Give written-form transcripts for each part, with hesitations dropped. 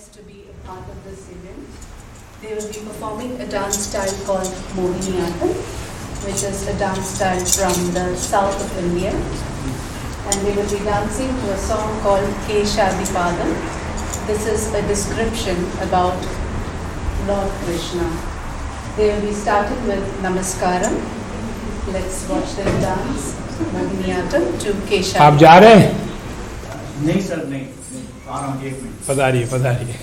guests to be a part of this event. They will be performing a dance style called Mohiniyattam, which is a dance style from the south of India. And they will be dancing to a song called Keshadipadam. This is a description about Lord Krishna. They will be starting with Namaskaram. Let's watch them dance Mohiniyattam to Keshadipadam. आप जा रहे हैं? नहीं sir, नहीं आ रहा हूँ, 1 minute. पधारिए पधारिए।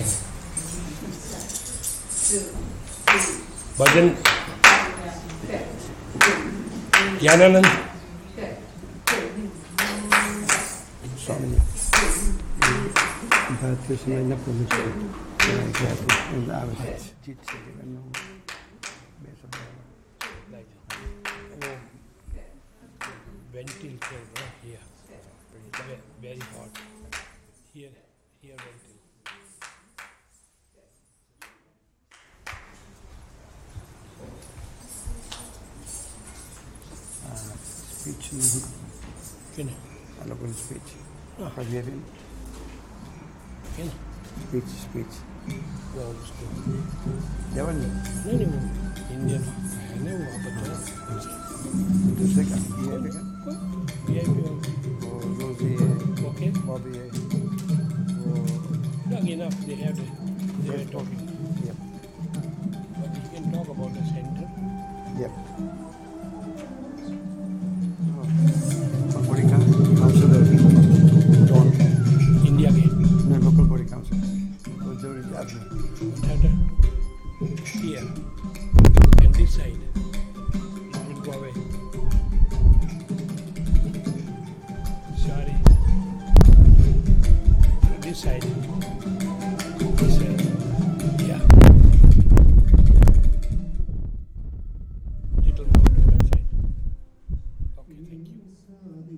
भजन ज्ञानानंद स्वामी जी भारतीय समय न ventil here, very hot. Here ventil. Speech नहीं क्यों नहीं? लोकल speech Hungarian क्यों नहीं? speech वो उसको जवान नहीं वो इंडियन है ना वो बच्चा दूसरे का ये देखा VIP वो रोजी है okay बॉबी है वो young enough they are talking yep but you can talk about the center yep body council Don India के no local body council वो जो reserve Theater here and this side will go away sorry this side yeah little more